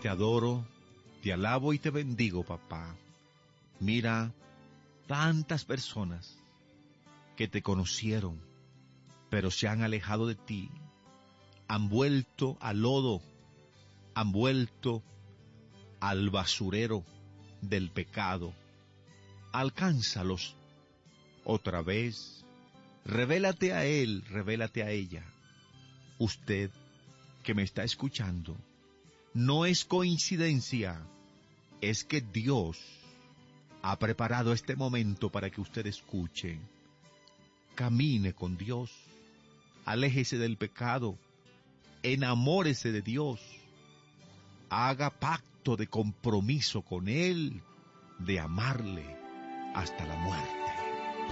te adoro, te alabo y te bendigo, papá. Mira, tantas personas que te conocieron, pero se han alejado de ti, han vuelto al lodo, han vuelto al basurero del pecado. Alcánzalos otra vez. Revélate a él, revélate a ella. Usted que me está escuchando, no es coincidencia, es que Dios ha preparado este momento para que usted escuche. Camine con Dios, aléjese del pecado, enamórese de Dios, haga pacto de compromiso con Él, de amarle hasta la muerte.